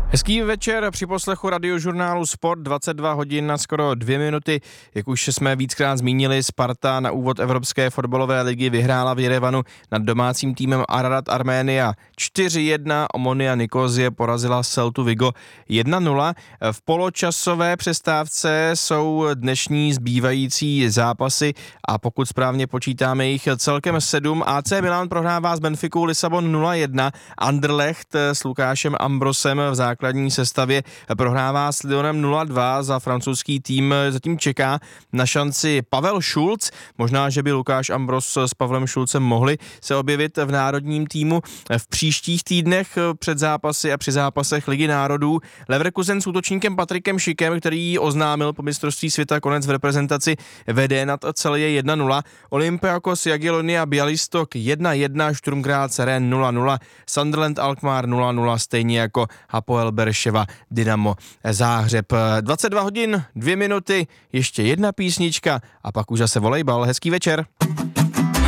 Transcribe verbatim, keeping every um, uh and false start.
Hezký večer při poslechu radiožurnálu Sport, dvacet dva hodin na skoro dvě minuty. Jak už jsme víckrát zmínili, Sparta na úvod Evropské fotbalové ligy vyhrála v Jerevanu nad domácím týmem Ararat Arménia čtyři jedna, Omonia Nikozie porazila Celtu Vigo jedna nula. V poločasové přestávce jsou dnešní zbývající zápasy a pokud správně počítáme jich celkem sedm. A C Milan prohrává s Benficou Lisabon nula jedna, Anderlecht s Lukášem Ambrosem v základní základní sestavě prohrává s Lyonem nula dva. Za francouzský tým zatím čeká na šanci Pavel Šulc. Možná, že by Lukáš Ambros s Pavlem Šulcem mohli se objevit v národním týmu v příštích týdnech před zápasy a při zápasech Ligy národů. Leverkusen s útočníkem Patrikem Schikem, který oznámil po mistrovství světa konec v reprezentaci, vede nad celé jedna nula. Olympiakos Jagiellonia Bialystok jedna jedna, Sturm Graz Rennes nula nula, Sunderland Alkmaar nula nula, stejně jako Hapoel Berševa Dynamo Záhřeb. dvacet dva hodin, dvě minuty, ještě jedna písnička a pak už zase volejbal. Hezký večer.